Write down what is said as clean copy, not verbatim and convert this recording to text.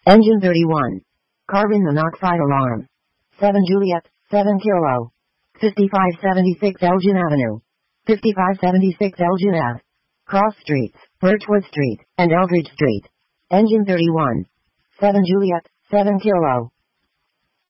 Engine 31. Carbon monoxide alarm. 7 Juliet, 7 Kilo. 5576 Elgin Avenue. 5576 Elgin Ave. Cross Streets, Birchwood Street, and Eldridge Street. Engine 31. 7 Juliet, 7 Kilo.